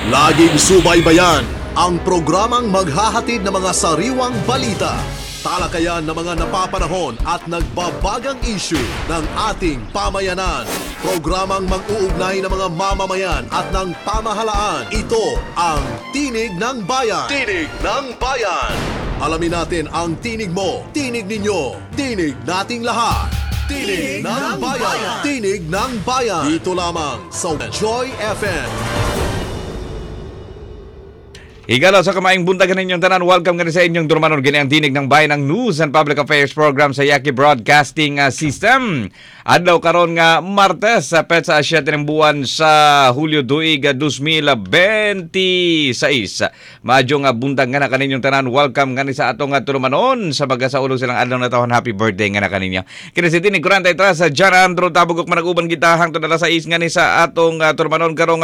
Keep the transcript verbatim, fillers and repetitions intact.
Laging subaybayan ang programang maghahatid ng mga sariwang balita, talakayan ng mga napapanahon at nagbabagang issue ng ating pamayanan. Programang mag-uugnay ng mga mamamayan at ng pamahalaan. Ito ang Tinig ng Bayan. Tinig ng Bayan. Alamin natin ang tinig mo, tinig ninyo, tinig nating lahat. Tinig, tinig ng, ng bayan. bayan. Tinig ng Bayan. Dito lamang sa Joy F M. Higala sa kamaing buntagan ninyong tanan, welcome nga sa inyong durmanon gini ang Tinig ng Bayan ng News and Public Affairs Program sa Yaki Broadcasting uh, System. Adlaw karon nga Martes sa petsa siyete ng buwan sa Hulyo tuig two thousand twenty-six. Madyo nga buntag nga na kaninyong tanan, welcome nga ni sa atong nga durmanon sa magasaulog silang adlaw na taon. Happy birthday nga na kaninyo. Kini si Tinig forty-three sa Jan Andrew Tabugok manag-uban gitahang to alas sais nga ni sa atong uh, durmanon karong